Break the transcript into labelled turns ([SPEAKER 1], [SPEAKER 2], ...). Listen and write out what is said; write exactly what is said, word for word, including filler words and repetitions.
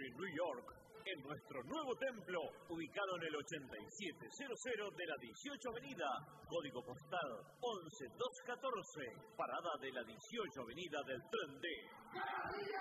[SPEAKER 1] Brooklyn, New York, en nuestro nuevo templo, ubicado en el ochenta y siete cero cero de la dieciocho Avenida, código postal once mil doscientos catorce, parada de la dieciocho Avenida del Tren D.